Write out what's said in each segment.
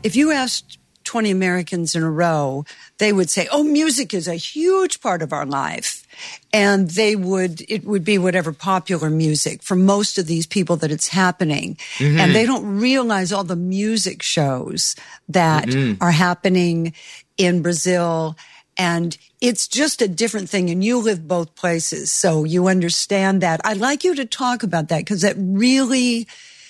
if you asked 20 Americans in a row, they would say, oh, music is a huge part of our life. And it would be whatever popular music for most of these people that it's happening. Mm-hmm. And they don't realize all the music shows that are happening in Brazil. And it's just a different thing. And you live both places, so you understand that. I'd like you to talk about that because that really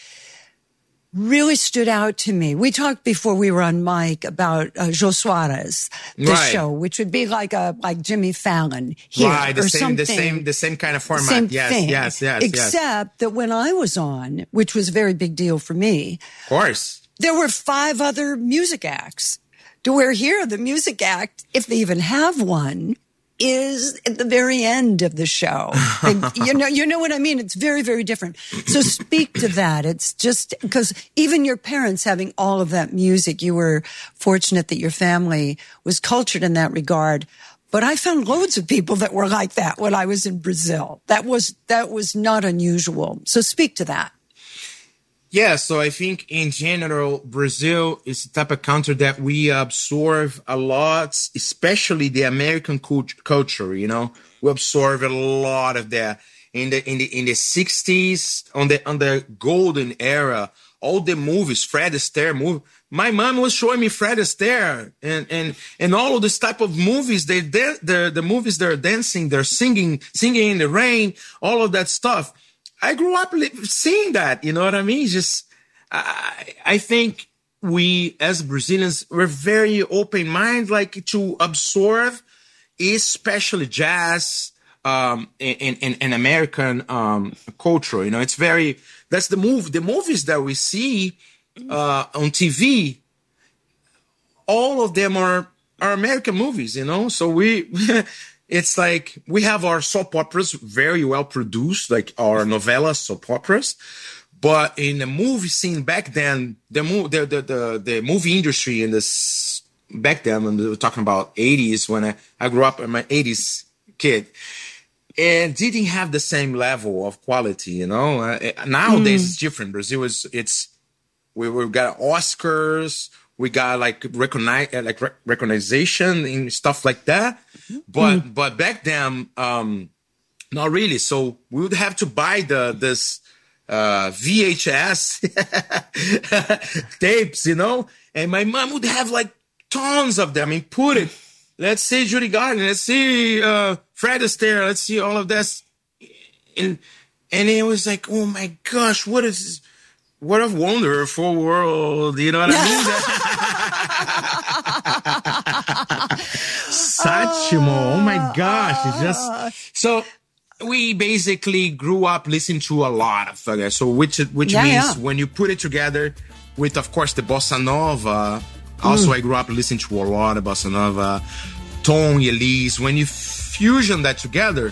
stood out to me. We talked before we were on mic about Jô Soares, the show, which would be like Jimmy Fallon here, right? The same kind of format. Same yes, thing. yes. Except that when I was on, which was a very big deal for me, of course, there were 5 other music acts. To where here, the music act, if they even have one, is at the very end of the show. You know what I mean? It's very, very different. So speak to that. It's just because even your parents having all of that music, you were fortunate that your family was cultured in that regard. But I found loads of people that were like that when I was in Brazil. That was not unusual. So speak to that. Yeah, so I think in general, Brazil is the type of country that we absorb a lot, especially the American culture. You know, we absorb a lot of that in the 60s, on the golden era. All the movies, Fred Astaire movie. My mom was showing me Fred Astaire and all of this type of movies. The movies they're dancing, they're singing in the rain, all of that stuff. I grew up seeing that, you know what I mean? Just, I think we as Brazilians, we're very open-minded, like to absorb, especially jazz, and American, culture. You know, it's that's the movies that we see, on TV. All of them are American movies, you know? So it's like we have our soap operas very well produced, like our novella soap operas. But in the movie scene back then, the movie industry in this back then, when we were talking about 80s, when I grew up, I'm an 80s kid, and didn't have the same level of quality, you know. Nowadays it's different. Brazil we've got Oscars. We got recognition and stuff like that. But back then, not really. So we would have to buy this VHS tapes, you know? And my mom would have like tons of them and put it. Let's see Judy Garland. Let's see Fred Astaire. Let's see all of this. And it was like, oh my gosh, what is this? What a wonderful world, you know what I mean? Satchmo, oh my gosh, it's just so we basically grew up listening to a lot of so which means when you put it together with, of course, the bossa nova. Also, I grew up listening to a lot of bossa nova, Tom, Elis. When you fusion that together,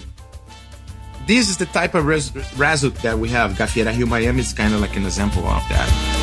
this is the type of result that we have. Gafieira Rio Miami is kind of like an example of that.